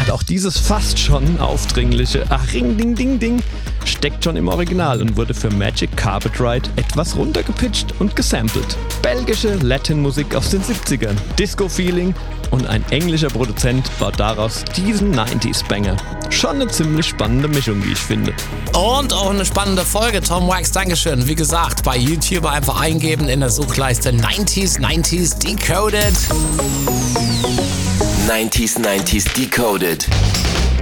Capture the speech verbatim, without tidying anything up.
Und auch dieses fast schon aufdringliche Ach ring ding ding ding steckt schon im Original und wurde für Magic Carpet Ride etwas runtergepitcht und gesampelt. Belgische Latin-Musik aus den siebzigern, Disco-Feeling und ein englischer Produzent baut daraus diesen neunziger-Banger. Schon eine ziemlich spannende Mischung, wie ich finde. Und auch eine spannende Folge, Tom Wax, Dankeschön. Wie gesagt, bei YouTube einfach eingeben in der Suchleiste neunziger, neunziger Decoded. neunziger, neunziger Decoded.